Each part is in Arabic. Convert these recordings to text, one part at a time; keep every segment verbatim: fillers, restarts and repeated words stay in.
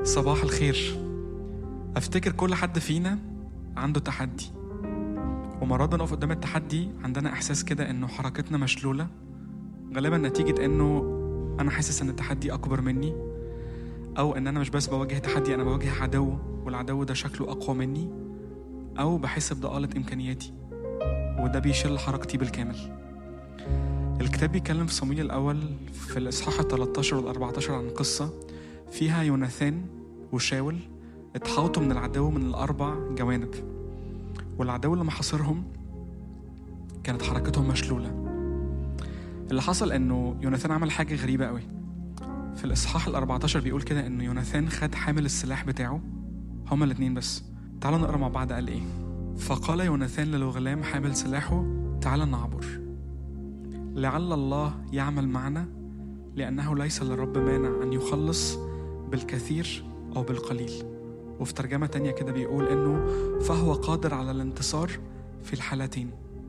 صباح الخير. أفتكر كل حد فينا عنده تحدي، ومرات بنقف قدام التحدي عندنا إحساس كده إنه حركتنا مشلولة، غالبا نتيجة إنه أنا حاسس إن التحدي أكبر مني، أو إن أنا مش بس بواجه تحدي، أنا بواجه عدو، والعدو ده شكله أقوى مني، أو بحس بضآلة إمكانياتي وده بيشل حركتي بالكامل. الكتاب بيتكلم في صموئيل الأول في الإصحاح الثلاثة عشر والأربعة عشر عن قصة فيها يوناثان وشاول اتحاوطوا من العدو من الأربع جوانب، والعدو اللي محاصرهم كانت حركتهم مشلولة. اللي حصل إنه يوناثان عمل حاجة غريبة قوي. في الإصحاح الأربعة عشر بيقول كده إنه يوناثان خد حامل السلاح بتاعه، هما الاتنين بس. تعالوا نقرأ مع بعض. قال إيه؟ فقال يوناثان للغلام حامل سلاحه: تعال نعبر، لعل الله يعمل معنا، لأنه ليس للرب مانع أن يخلص بالكثير أو بالقليل. وفي ترجمة تانية كده بيقول إنه فهو قادر على الانتصار في الحالتين،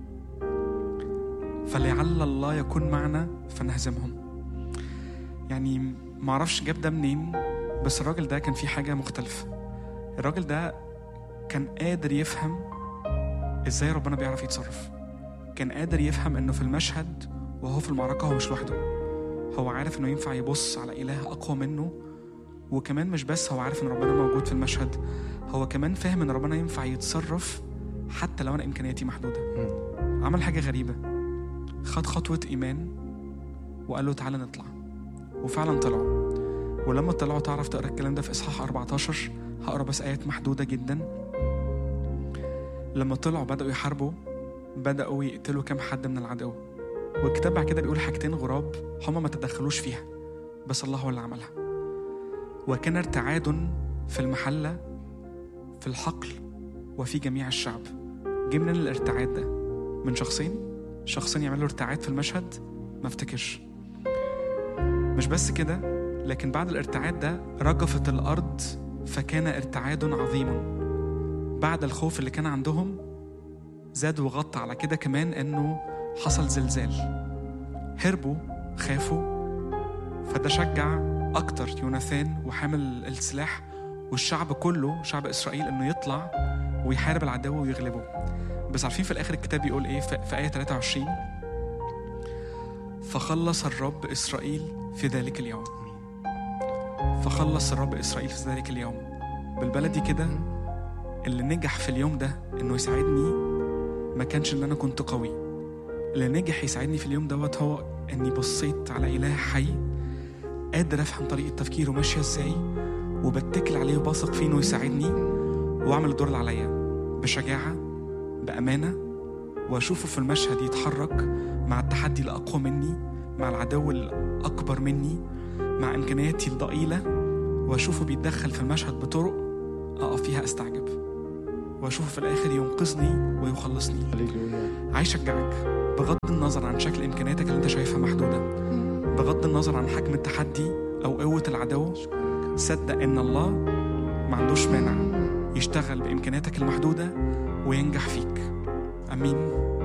فلعل الله يكون معنا فنهزمهم. يعني معرفش جاب ده منين، بس الراجل ده كان فيه حاجة مختلفة. الراجل ده كان قادر يفهم إزاي ربنا بيعرف يتصرف، كان قادر يفهم إنه في المشهد وهو في المعركة هو مش لوحده، هو عارف إنه ينفع يبص على إله أقوى منه، وكمان مش بس هو عارف إن ربنا موجود في المشهد، هو كمان فاهم إن ربنا ينفع يتصرف حتى لو أنا إمكانياتي محدودة. عمل حاجة غريبة، خد خطوة إيمان وقال له تعالى نطلع، وفعلا طلعوا. ولما طلعوا تعرف تقرأ الكلام ده في إصحاح أربعة عشر، هقرأ بس آيات محدودة جدا. لما طلعوا بدأوا يحاربوا، بدأوا يقتلوا كام حد من العدو، والكتاب بعد كده بيقول حاجتين غراب هما ما تدخلوش فيها، بس الله هو اللي عملها. وكان ارتعاد في المحلة، في الحقل، وفي جميع الشعب. جه منين الارتعاد ده؟ من شخصين شخصين يعملوا ارتعاد في المشهد؟ ما افتكرش. مش بس كده، لكن بعد الارتعاد ده رجفت الأرض فكان ارتعاد عظيم. بعد الخوف اللي كان عندهم زاد وغطى على كده كمان انه حصل زلزال. هربوا، خافوا، فده شجع اكتر يوناثان وحامل السلاح والشعب كله، شعب اسرائيل، انه يطلع ويحارب العدو ويغلبه. بس عارفين في الاخر الكتاب بيقول ايه في آية ثلاثة وعشرين؟ فخلص الرب اسرائيل في ذلك اليوم. فخلص الرب اسرائيل في ذلك اليوم. بالبلدي كده، اللي نجح في اليوم ده انه يساعدني ما كانش ان انا كنت قوي، اللي نجح يساعدني في اليوم دوت هو اني بصيت على اله حي قادر افهم طريقه تفكيره ماشيه ازاي، وبتكل عليه وبثق فيه انه يساعدني، واعمل الدور اللي عليا بشجاعه بامانه، واشوفه في المشهد يتحرك مع التحدي الاقوى مني، مع العدو الاكبر مني، مع امكانياتي الضئيله، واشوفه بيتدخل في المشهد بطرق اقف فيها استعجب، واشوفه في الاخر ينقذني ويخلصني. عايز اشجعك بغض النظر عن شكل امكانياتك اللي انت شايفها محدوده، بغض النظر عن حجم التحدي او قوه العدو، صدق ان الله ما عندوش مانع يشتغل بامكانياتك المحدوده وينجح فيك. امين.